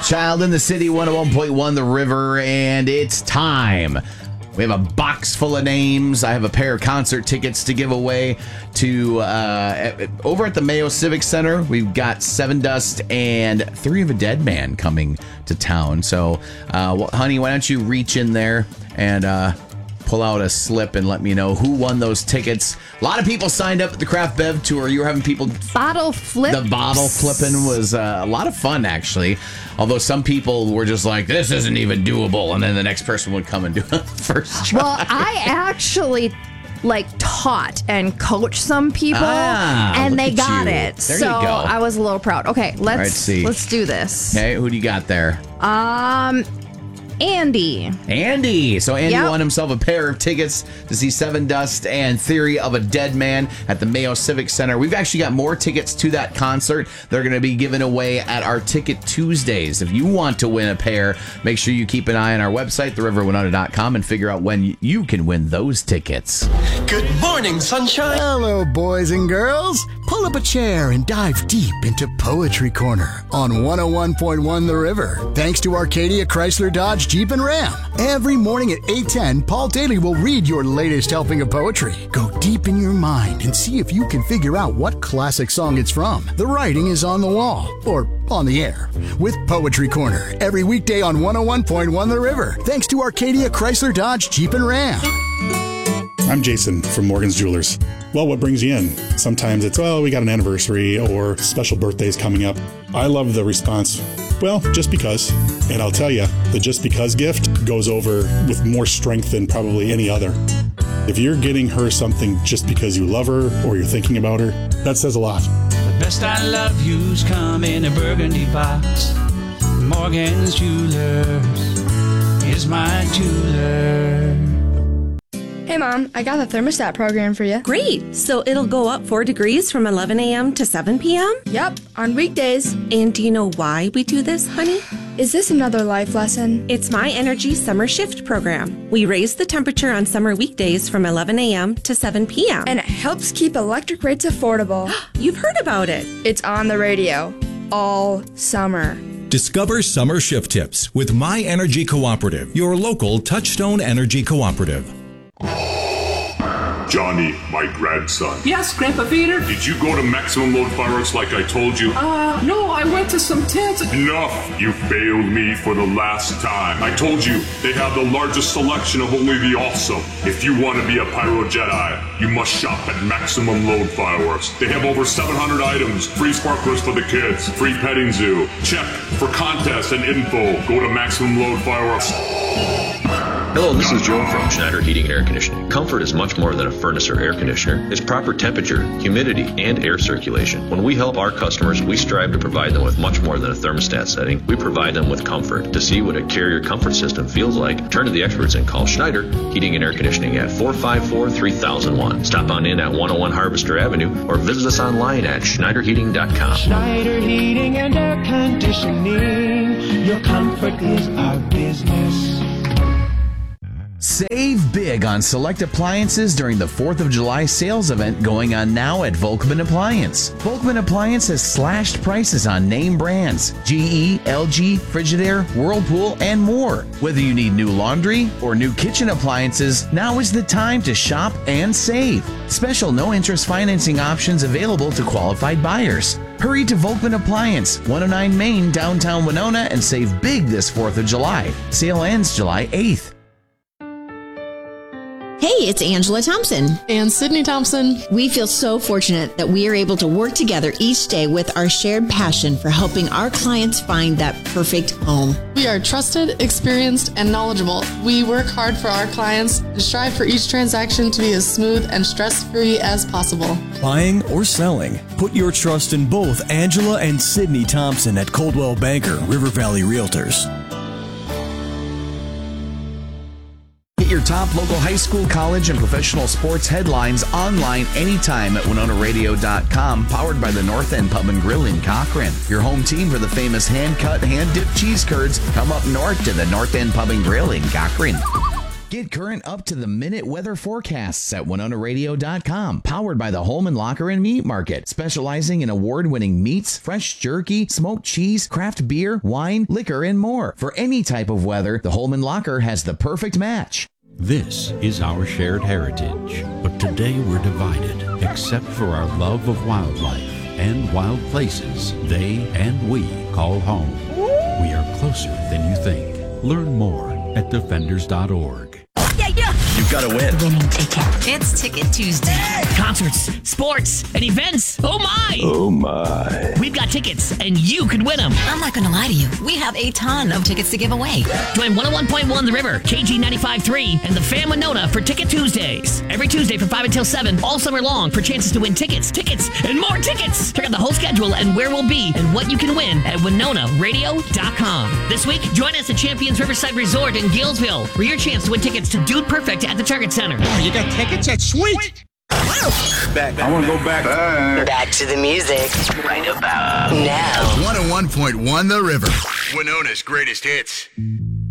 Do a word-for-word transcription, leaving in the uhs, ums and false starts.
Child in the City, one oh one point one The River, and it's time. We have a box full of names. I have a pair of concert tickets to give away to uh, over at the Mayo Civic Center. We've got Seven Dust and Theory of a Dead Man coming to town. So, uh, well, honey, why don't you reach in there and uh, pull out a slip and let me know who won those tickets. A lot of people signed up at the Craft Bev tour. You were having people... Bottle flip. The bottle flipping was uh, a lot of fun, actually. Although some people were just like, this isn't even doable. And then the next person would come and do it first try. Well, I actually... like taught and coached some people ah, and they got you. it. There so you go. I was a little proud. Okay, let's right, see. let's do this. Okay, who do you got there? Um Andy. Andy. So Andy yep. won himself a pair of tickets to see Seven Dust and Theory of a Dead Man at the Mayo Civic Center. We've actually got more tickets to that concert. They're going to be given away at our Ticket Tuesdays. If you want to win a pair, make sure you keep an eye on our website, the river winona dot com, and figure out when you can win those tickets. Good morning, sunshine. Hello, boys and girls. Pull up a chair and dive deep into Poetry Corner on one oh one point one The River. Thanks to Arcadia Chrysler Dodge Jeep and Ram. Every morning at eight ten, Paul Daly will read your latest helping of poetry. Go deep in your mind and see if you can figure out what classic song it's from. The writing is on the wall, or on the air, with Poetry Corner every weekday on one oh one point one The River. Thanks to Arcadia Chrysler Dodge Jeep and Ram. I'm Jason from Morgan's Jewelers. Well, what brings you in? Sometimes it's, well, we got an anniversary or special birthdays coming up. I love the response, well, just because. And I'll tell you, the just because gift goes over with more strength than probably any other. If you're getting her something just because you love her or you're thinking about her, that says a lot. The best I love you's come in a burgundy box. Morgan's Jewelers is my jeweler. Hey, Mom, I got the thermostat program for you. Great. So it'll go up four degrees from eleven a.m. to seven p.m.? Yep, on weekdays. And do you know why we do this, honey? Is this another life lesson? It's My Energy Summer Shift program. We raise the temperature on summer weekdays from eleven a.m. to seven p.m. And it helps keep electric rates affordable. You've heard about it. It's on the radio all summer. Discover summer shift tips with My Energy Cooperative, your local Touchstone Energy Cooperative. Johnny, my grandson. Yes, Grandpa Vader? Did you go to Maximum Load Fireworks like I told you? Uh, no, I went to some tents. Enough! You failed me for the last time. I told you, they have the largest selection of only the awesome. If you want to be a Pyro Jedi, you must shop at Maximum Load Fireworks. They have over seven hundred items, free sparklers for the kids, free petting zoo. Check for contests and info. Go to Maximum Load Fireworks. Hello, this is Joe from Schneider Heating and Air Conditioning. Comfort is much more than a furnace or air conditioner. It's proper temperature, humidity, and air circulation. When we help our customers, we strive to provide them with much more than a thermostat setting. We provide them with comfort. To see what a Carrier comfort system feels like, turn to the experts and call Schneider Heating and Air Conditioning at four five four, three thousand one. Stop on in at one oh one Harvester Avenue or visit us online at schneider heating dot com. Schneider Heating and Air Conditioning. Your comfort is our business. Save big on select appliances during the fourth of July sales event going on now at Volkman Appliance. Volkman Appliance has slashed prices on name brands, G E, L G, Frigidaire, Whirlpool, and more. Whether you need new laundry or new kitchen appliances, now is the time to shop and save. Special no-interest financing options available to qualified buyers. Hurry to Volkman Appliance, one oh nine Main, downtown Winona, and save big this fourth of July. Sale ends July eighth. Hey, it's Angela Thompson. And Sydney Thompson. We feel so fortunate that we are able to work together each day with our shared passion for helping our clients find that perfect home. We are trusted, experienced, and knowledgeable. We work hard for our clients and strive for each transaction to be as smooth and stress-free as possible. Buying or selling, put your trust in both Angela and Sydney Thompson at Coldwell Banker River Valley Realtors. Get your top local high school, college, and professional sports headlines online anytime at winona radio dot com, powered by the North End Pub and Grill in Cochrane. Your home team for the famous hand-cut, hand-dipped cheese curds come up north to the North End Pub and Grill in Cochrane. Get current up-to-the-minute weather forecasts at Winona Radio dot com. Powered by the Holman Locker and Meat Market, specializing in award-winning meats, fresh jerky, smoked cheese, craft beer, wine, liquor, and more. For any type of weather, the Holman Locker has the perfect match. This is our shared heritage, but today we're divided, except for our love of wildlife and wild places they and we call home. We are closer than you think. Learn more at defenders dot org. Yeah, yeah. You've got to win. Winning ticket. It's Ticket Tuesday. Concerts, sports, and events. Oh, my. Oh, my. We've got tickets, and you could win them. I'm not going to lie to you. We have a ton of tickets to give away. Join one oh one point one The River, K G ninety-five point three, and the Fan Winona for Ticket Tuesdays. Every Tuesday from five until seven, all summer long, for chances to win tickets, tickets, and more tickets. Check out the whole schedule and where we'll be and what you can win at Winona Radio dot com. This week, join us at Champions Riverside Resort in Gilesville for your chance to win tickets to Dude Perfect at the Target Center. Oh, you got tickets? That's sweet. Back, back. I want to go back. Back. Back to the music. Right about now. one oh one point one The River. Winona's greatest hits.